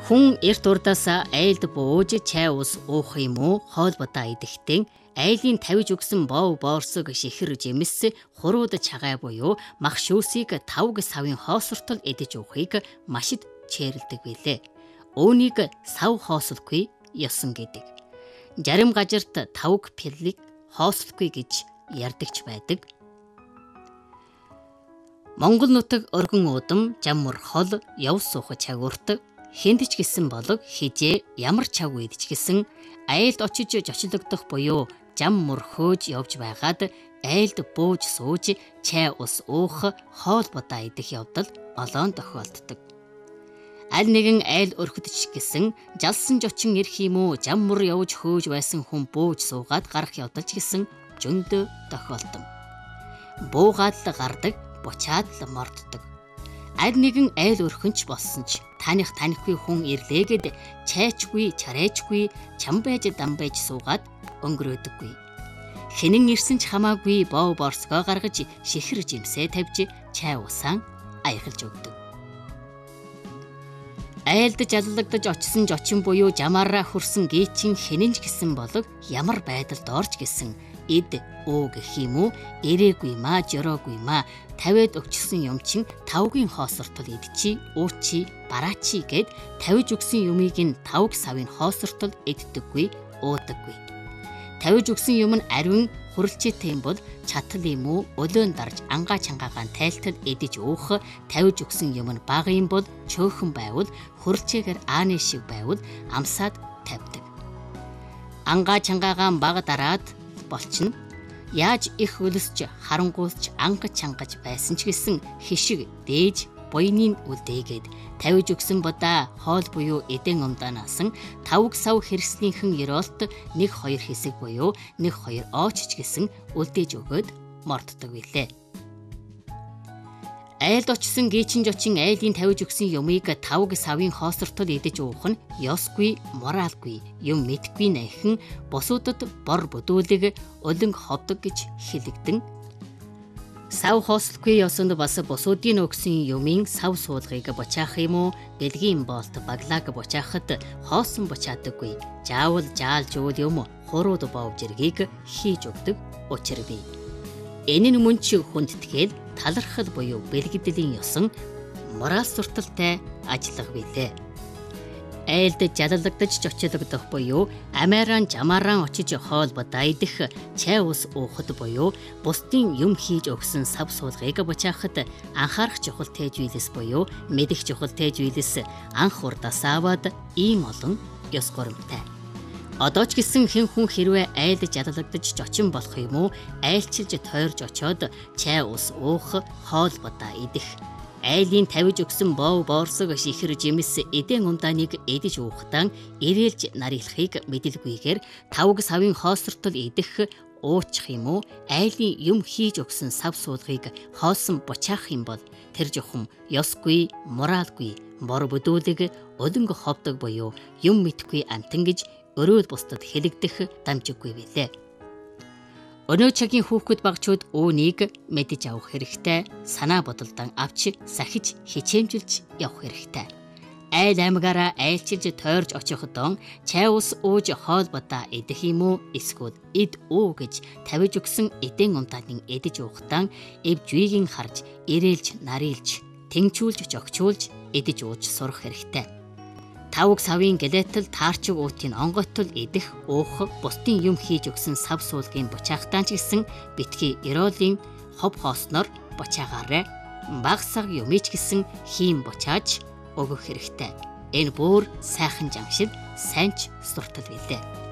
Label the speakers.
Speaker 1: Хүн эрт урдаасаа айлд бууж чай ус уух юм уу хоолботоо идэхдээ айлын тавьж өгсөн бов боорсог шихэр жимс хурууд чагаа буюу мах шүүсийг 5 савын хоосортол идэж уухыг машид чэрлдэг билээ. Үүнийг сав хоосолгүй ёсон гэдэг. Жарим газарт 5 пиллиг хоосолгүй гэж ярьдагч байдаг. Монгол нутаг өргөн удам жаммар хол явс суух чагуурт хэнд ч гэсэн болог хижээ ямар чаг үед ч гэсэн айлд очиж жочлогдох буюу жам мөрхөөж явж байгаад айлд бууж сууж чай ус уух хоол бодоо идэх явдал олоон тохиолддог. Аль нэгэн айл өрхөдөж гэсэн жалсан жочин ирэх юм уу жам мөр явж хөөж байсан хүн бууж суугаад гарах явдал ч гэсэн зөндөө тохиолдсон. Буугаад л гардаг, бучаад л морддог. Аль нэгэн айл өрхөнч болсон ч танихгүй хүн ирлээгэд чайчгүй, чарайчгүй, чам байж дам байж суугаад өнгөрөөдөггүй. Хинэн ирсэн ч хамаагүй бов борсгоо гаргаж шихэр жимсээ тавьж чай усаан аялж өгдөг. Айлд жаллагдаж очсон жочин буюу жамаараа хүрсэн гээчин хинэнч гэсэн болог ямар байдалд орж гэсэн эд өө гэх юм уу ирээгүй маа жороогүй маа тавиад өгчсөн юм чин 5-гийн хоосортол идчи уучи бараачи гэд тавиж өгсөн юмыг нь 5 савын хоосортол иддэггүй уудаггүй. Тавиж өгсөн юм нь ариун хурлчээтэй бол чатал юм уу өлөөн дарж ангаа чангаагаан тайлтал идэж уух, тавиж өгсөн юм нь бага юм бол чөөхөн байвал хурлчээгээр ааны шиг байвал амсаад тавьдаг. Ангаа чангаагаан бага дараад болчихно. Яаж их өлсч харангуйсч анга чангаж байсан ч гэсэн хишиг дээж буйнын үлдээгээд тавиж өгсөн бодаа хоол буюу эдэн умдаанаас 5 сав хэрэгслийнхэн ёроолт 1-2 хэсэг буюу 1-2 оочч гэсэн үлдээж өгөөд морддог билээ. Айлд очсон гээчин жочин айлын тавиж өгсөн юмыг 5 савын хоосортол идэж уух нь ёсгүй, моралгүй, юм мэдгүй найхан бусуудад бор бүдүүлэг өлөн ховдог гэж хэлэгдэн. Сав хоосолгүй ёсонд бас бусуудын өгсөн юмын сав суулгыг бочаах юм уу, бэлгийн болт баглааг бочаахад хоосон бочаадаггүй. Заавал жаал жуул юм хурууд бовж иргийг хийж өгдөг учир бий. Энэ нь мөн ч хүндтгэл талархал буюу бэлгэдэлийн ёсон морал сурталтай ажиллага билээ. Айлд жаллагдаж жочлогдох буюу амааран жамааран очиж хоол бодоо идэх, чай ус уухад буюу бусдын юм хийж өгсөн сав суулгыг бочаахад анхаарах чухал тэжвэлэс буюу мэдэх чухал тэжвэлэс анх урдаас аваад ийм олон ёс горимтай. Одоо ч гэсэн хэн хүн хэрвээ айлд жаллагдаж жочин болох юм уу айлчилж тойрж очоод чай ус уух, хоол бодоо идэх, айлын тавиж өгсөн бов боорсог шихэр жимс эдэн умдааныг идэж уухтан ирээлж нарилахыг мэдэлгүйгээр 5 савын хоосортол идэх, уучих юм уу айлын юм хийж өгсөн сав суулгыг хоосон бочаах юм бол тэр жохом ёсгүй, моралгүй, бор бүдүүлэг өлөнгө ховдог буюу юм мэдхгүй амтан гэж өрөөл бусдад хэлэгдэх дамжиггүй билээ. Өнөө цагийн хүүхэд багчууд үүнийг мэдэж авах хэрэгтэй, санаа бодолдон авч сахиж хичээмжилж явах хэрэгтэй. Айл аймагаараа айлчилж тойрж очихдон чай ус ууж хоол бодоо идэх юм уу эсвэл ид уу гэж тавиж өгсөн эдэн умдааныг идэж уухтан эв жүйгийн харж ирээлж нарилж тэнгчүүлж жогчуулж идэж ууж сурах хэрэгтэй. 5 савын гэлэтэл таарчиг уутын онгойтол идэх, уух, бусдын юм хийж өгсөн сав суулгын бочаахтаа ч гэсэн битгий ерөөлийн хов хоосноор бочаагаарай. Багсаг юмич гэсэн хийм бочааж өгөх хэрэгтэй. Энэ бүр сайхан жамшил, сайнч суртал билээ.